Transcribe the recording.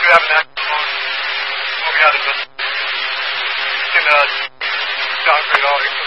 have an accident moving out of this. You can downgrade all your